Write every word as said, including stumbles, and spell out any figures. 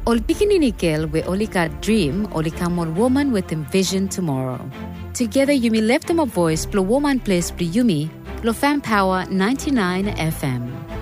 Ol pikinini girl we only got dream, only come on woman with him vision tomorrow. Together Yumi left them a voice, blow woman place, blow Yumi, blow fan power ninety-nine F M.